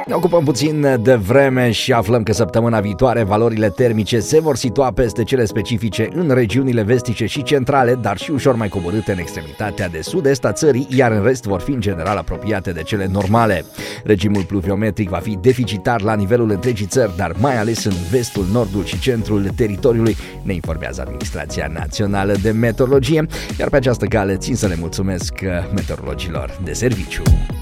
Ne ocupăm puțin de vreme și aflăm că săptămâna viitoare valorile termice se vor situa peste cele specifice în regiunile vestice și centrale, dar și ușor mai coborâte în extremitatea de sud-est a țării, iar în rest vor fi în general apropiate de cele normale. Regimul pluviometric va fi deficitar la nivelul întregii țări, dar mai ales în vestul, nordul și centrul teritoriului, ne informează Administrația Națională de Meteorologie, iar pe această cale țin să le mulțumesc meteorologilor de serviciu.